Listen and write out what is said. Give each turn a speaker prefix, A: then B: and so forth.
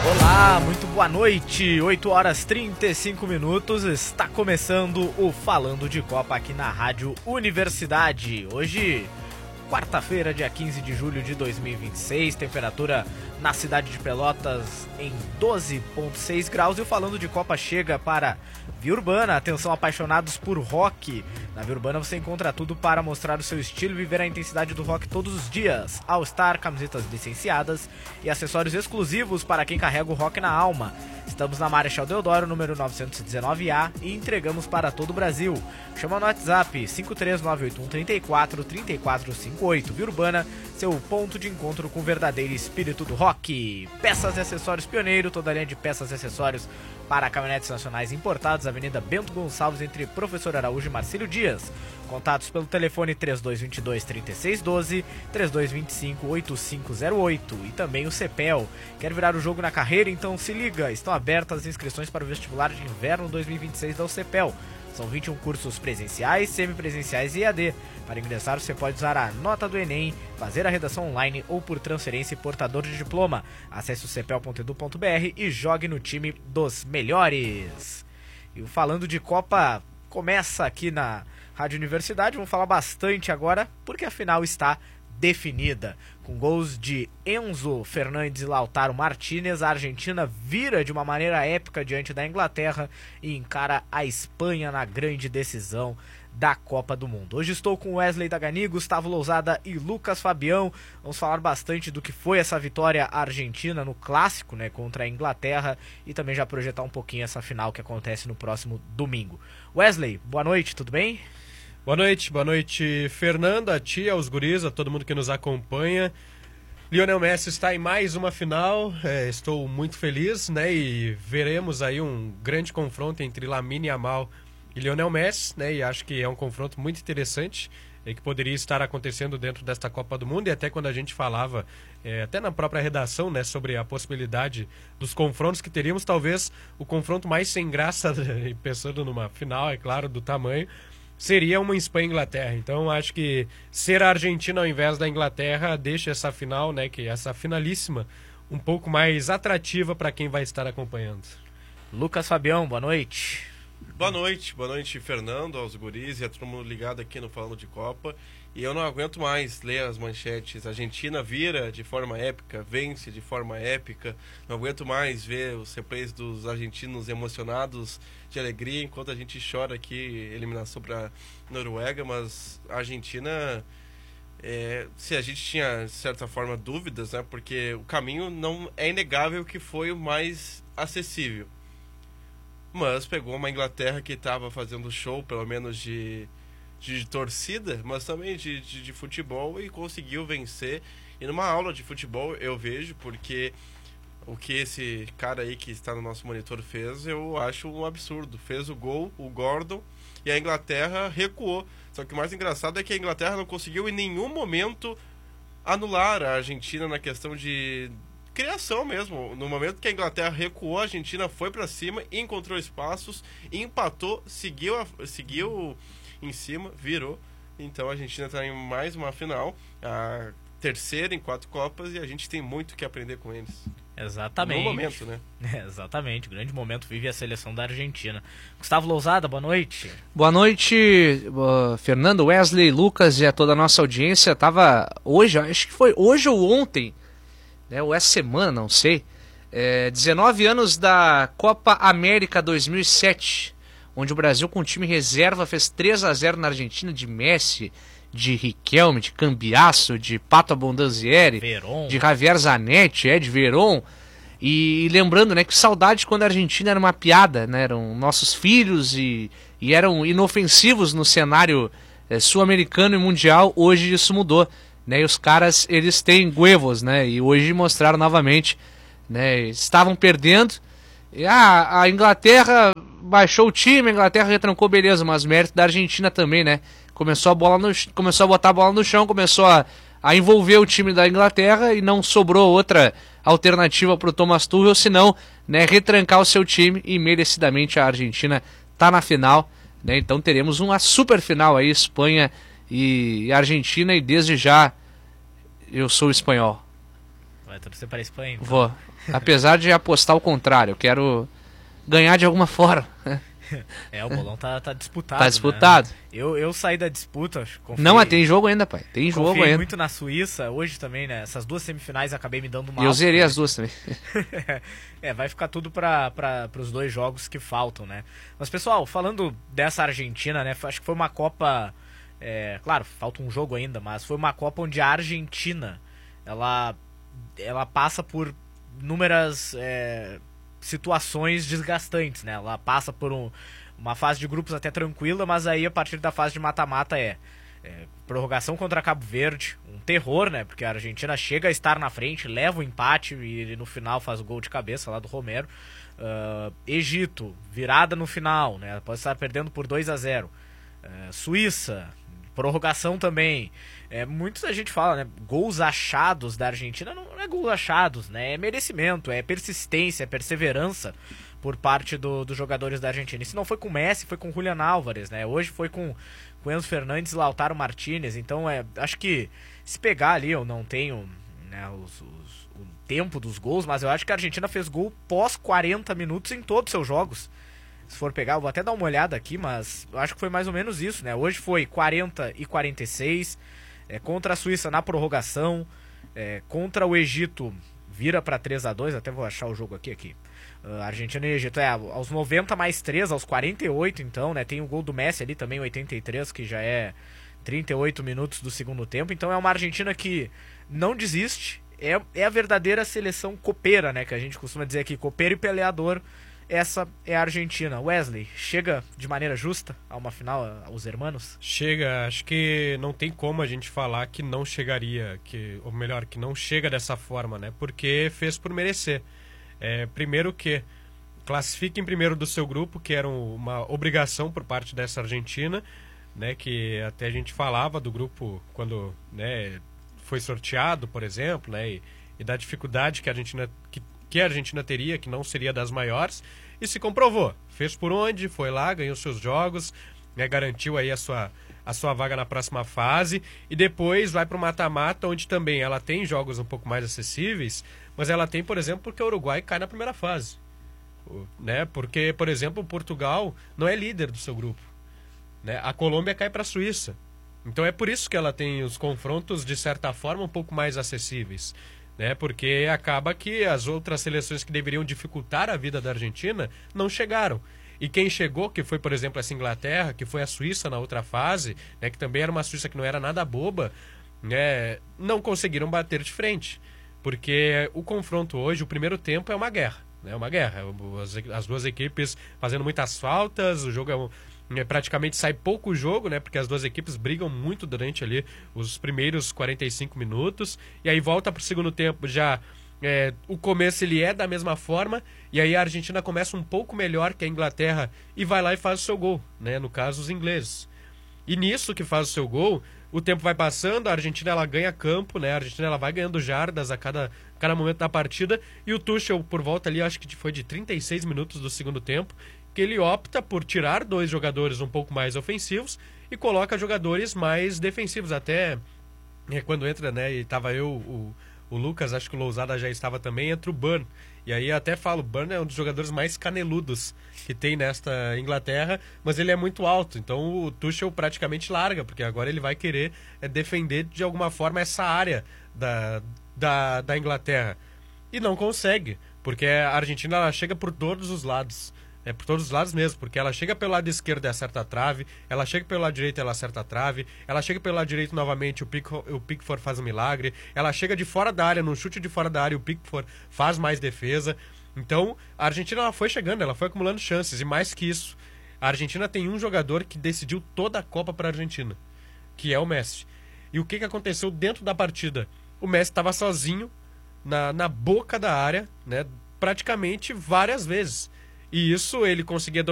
A: Olá, muito boa noite, 8 horas 35 minutos, está começando o Falando de Copa aqui na Rádio Universidade. Hoje, quarta-feira, dia 15 de julho de 2026, temperatura na cidade de Pelotas em 12,6 graus e o Falando de Copa chega para Via Urbana. Atenção, apaixonados por rock. Na Via Urbana você encontra tudo para mostrar o seu estilo e viver a intensidade do rock todos os dias. All Star, camisetas licenciadas e acessórios exclusivos para quem carrega o rock na alma. Estamos na Marechal Deodoro, número 919A e entregamos para todo o Brasil. Chama no WhatsApp 53981343458. Via Urbana, seu ponto de encontro com o verdadeiro espírito do rock. Peças e acessórios Pioneiro, toda a linha de peças e acessórios para caminhonetes nacionais importados, Avenida Bento Gonçalves, entre Professor Araújo e Marcílio Dias. Contatos pelo telefone 3222-3612, 3225-8508 e também o CEPEL. Quer virar o jogo na carreira? Então se liga, estão abertas as inscrições para o vestibular de inverno 2026 da CEPEL. São 21 cursos presenciais, semipresenciais e EAD. Para ingressar, você pode usar a nota do Enem, fazer a redação online ou por transferência e portador de diploma. Acesse o cepel.edu.br e jogue no time dos melhores. E o Falando de Copa começa aqui na Rádio Universidade. Vamos falar bastante agora, porque a final está definida. Com gols de Enzo Fernandes e Lautaro Martínez, a Argentina vira de uma maneira épica diante da Inglaterra e encara a Espanha na grande decisão da Copa do Mundo. Hoje estou com Wesley Dagani, Gustavo Lousada e Lucas Fabião. Vamos falar bastante do que foi essa vitória argentina no clássico, né, contra a Inglaterra, e também já projetar um pouquinho essa final que acontece no próximo domingo. Wesley, boa noite, tudo bem?
B: Boa noite, Fernando, a ti, aos guris, a todo mundo que nos acompanha. Lionel Messi está em mais uma final, estou muito feliz, né? E veremos aí um grande confronto entre Lamine Yamal e Lionel Messi, né? E acho que é um confronto muito interessante, que poderia estar acontecendo dentro desta Copa do Mundo. E até quando a gente falava, até na própria redação, né, sobre a possibilidade dos confrontos que teríamos, talvez o confronto mais sem graça, pensando numa final, é claro, do tamanho, seria uma Espanha e Inglaterra. Então acho que ser a Argentina ao invés da Inglaterra deixa essa final, né, que essa finalíssima, um pouco mais atrativa para quem vai estar acompanhando.
A: Lucas Fabião, boa noite.
C: Boa noite, Fernando, aos guris e a todo mundo ligado aqui no Falando de Copa. E eu não aguento mais ler as manchetes. A Argentina vira de forma épica, vence de forma épica. Não aguento mais ver os replays dos argentinos emocionados de alegria, enquanto a gente chora aqui, eliminação para Noruega. Mas a Argentina, se a gente tinha, de certa forma, dúvidas, né, porque o caminho não é inegável que foi o mais acessível. Mas pegou uma Inglaterra que estava fazendo show, pelo menos de torcida, mas também de futebol, e conseguiu vencer. E numa aula de futebol eu vejo, porque o que esse cara aí que está no nosso monitor fez, eu acho um absurdo. Fez o gol, o Gordon, e a Inglaterra recuou. Só que o mais engraçado é que a Inglaterra não conseguiu em nenhum momento anular a Argentina na questão de criação mesmo. No momento que a Inglaterra recuou, a Argentina foi para cima, encontrou espaços, empatou, seguiu em cima, virou. Então a Argentina está em mais uma final, a terceira em 4 Copas, e a gente tem muito que aprender com eles.
A: Exatamente.
C: No momento, né?
A: Exatamente, grande momento vive a seleção da Argentina. Gustavo Lousada, boa noite.
D: Boa noite, Fernando, Wesley, Lucas e a toda a nossa audiência. Tava hoje, acho que foi hoje ou ontem, né, ou essa semana, não sei, 19 anos da Copa América 2007, onde o Brasil com time reserva fez 3-0 na Argentina, de Messi, de Riquelme, de Cambiasso, de Pato Abondanzieri,
A: Veron,
D: de Javier Zanetti, de Veron. E lembrando, né, que saudade quando a Argentina era uma piada, né, eram nossos filhos e eram inofensivos no cenário sul-americano e mundial. Hoje isso mudou, né, e os caras, eles têm huevos, né, e hoje mostraram novamente, né, estavam perdendo, e a Inglaterra baixou o time, a Inglaterra retrancou, beleza, mas mérito da Argentina também, né, começou a botar a bola no chão, começou a envolver o time da Inglaterra e não sobrou outra alternativa para o Thomas Tuchel, senão, né, retrancar o seu time, e merecidamente a Argentina está na final, né, então teremos uma super final aí, Espanha e Argentina, e desde já eu sou espanhol.
A: Vai torcer para a Espanha, então.
D: Vou. Apesar de apostar o contrário, eu quero ganhar de alguma forma.
A: O bolão tá disputado.
D: Tá disputado.
A: Né? Eu saí da disputa.
D: Não, mas tem jogo ainda, pai. Tem jogo
A: confiei
D: ainda.
A: muito na Suíça. Hoje também, né? Essas duas semifinais acabei me dando mal.
D: E eu zerei as duas também.
A: Vai ficar tudo para os dois jogos que faltam, né? Mas, pessoal, falando dessa Argentina, né? Acho que foi uma Copa... claro, falta um jogo ainda, mas foi uma Copa onde a Argentina ela passa por inúmeras situações desgastantes, né? Ela passa por uma fase de grupos até tranquila, mas aí a partir da fase de mata-mata prorrogação contra Cabo Verde, um terror, né? Porque a Argentina chega a estar na frente, leva o empate e no final faz o gol de cabeça lá do Romero. Egito, virada no final, né? Pode estar perdendo por 2-0. Suíça, prorrogação também. Muita gente fala, né? Gols achados da Argentina não é gols achados, né? É merecimento, é persistência, é perseverança por parte dos jogadores da Argentina. E se não foi com o Messi, foi com o Julián Álvares, né? Hoje foi com Enzo Fernandes e Lautaro Martínez. Então, acho que se pegar ali, eu não tenho, né, o tempo dos gols, mas eu acho que a Argentina fez gol pós 40 minutos em todos os seus jogos. Se for pegar, eu vou até dar uma olhada aqui, mas eu acho que foi mais ou menos isso, né? Hoje foi 40 e 46, contra a Suíça na prorrogação, contra o Egito vira para 3-2, até vou achar o jogo aqui. Argentina e Egito, aos 90 mais 3, aos 48 então, né? Tem o gol do Messi ali também, 83, que já é 38 minutos do segundo tempo. Então é uma Argentina que não desiste, é a verdadeira seleção copeira, né? Que a gente costuma dizer aqui, copeiro e peleador. Essa é a Argentina. Wesley, chega de maneira justa a uma final aos hermanos?
B: Chega, acho que não tem como a gente falar que não chegaria, ou melhor, que não chega dessa forma, né? Porque fez por merecer. Primeiro que classifique em primeiro do seu grupo, que era uma obrigação por parte dessa Argentina, né? Que até a gente falava do grupo quando, né, foi sorteado, por exemplo, né? E da dificuldade que a Argentina teria, que não seria das maiores, e se comprovou. Fez por onde, foi lá, ganhou seus jogos, né, garantiu aí a sua vaga na próxima fase, e depois vai para o mata-mata, onde também ela tem jogos um pouco mais acessíveis, mas ela tem, por exemplo, porque o Uruguai cai na primeira fase. Né? Porque, por exemplo, o Portugal não é líder do seu grupo. Né? A Colômbia cai para a Suíça. Então é por isso que ela tem os confrontos, de certa forma, um pouco mais acessíveis. Né? Porque acaba que as outras seleções que deveriam dificultar a vida da Argentina não chegaram. E quem chegou, que foi, por exemplo, essa Inglaterra, que foi a Suíça na outra fase, né, que também era uma Suíça que não era nada boba, né, não conseguiram bater de frente. Porque o confronto hoje, o primeiro tempo, é uma guerra. Né, uma guerra. As duas equipes fazendo muitas faltas, o jogo praticamente sai pouco jogo, né? Porque as duas equipes brigam muito durante ali os primeiros 45 minutos. E aí volta para o segundo tempo já. O começo ele é da mesma forma. E aí a Argentina começa um pouco melhor que a Inglaterra e vai lá e faz o seu gol, né? No caso, os ingleses. E nisso que faz o seu gol, o tempo vai passando, a Argentina ela ganha campo, né? A Argentina ela vai ganhando jardas a cada momento da partida. E o Tuchel, por volta ali, acho que foi de 36 minutos do segundo tempo, que ele opta por tirar dois jogadores um pouco mais ofensivos e coloca jogadores mais defensivos. Até quando entra, né, e tava o Lucas, acho que o Lousada já estava também, entra o Burn. E aí até falo, o Burn é um dos jogadores mais caneludos que tem nesta Inglaterra, mas ele é muito alto, então o Tuchel praticamente larga, porque agora ele vai querer defender de alguma forma essa área da Inglaterra. E não consegue, porque a Argentina ela chega por todos os lados. Por todos os lados mesmo, porque ela chega pelo lado esquerdo e acerta a trave, ela chega pelo lado direito e ela acerta a trave, ela chega pelo lado direito novamente, o Pickford faz um milagre, ela chega de fora da área, num chute de fora da área, o Pickford faz mais defesa. Então, a Argentina ela foi chegando, ela foi acumulando chances, e mais que isso, a Argentina tem um jogador que decidiu toda a Copa para a Argentina, que é o Messi. E o que aconteceu dentro da partida? O Messi estava sozinho, na boca da área, né, praticamente várias vezes. E isso ele conseguia